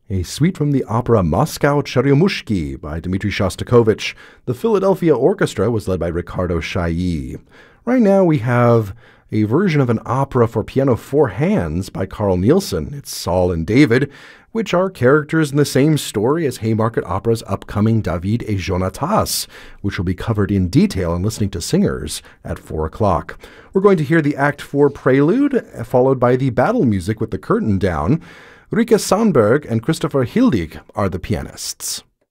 A suite from the opera Moscow Cheryomushki by Dmitri Shostakovich. The Philadelphia Orchestra was led by Ricardo Chailly. Right now we have a version of an opera for piano four hands by Carl Nielsen. It's Saul and David, which are characters in the same story as Haymarket Opera's upcoming David et Jonatas, which will be covered in detail in Listening to Singers at 4 o'clock. We're going to hear the Act 4 prelude, followed by the battle music with the curtain down. Rika Sandberg and Christopher Hildig are the pianists.